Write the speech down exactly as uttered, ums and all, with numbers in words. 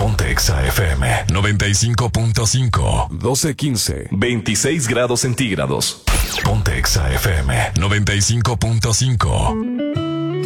Ponte Exa F M noventa y cinco punto cinco. doce quince. veintiséis grados centígrados. Ponte Exa F M noventa y cinco punto cinco.